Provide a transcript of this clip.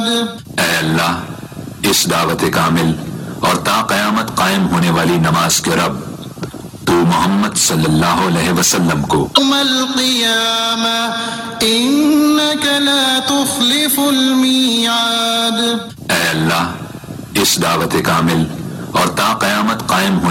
ऐ अल्लाह, इस दावत कामिल और ता क़यामत कायम होने वाली नमाज के रब, तू मोहम्मद सल्लल्लाहु अलैहि वसल्लम को ऐ अल्लाह, इस दावत कामिल और ता क़यामत कायम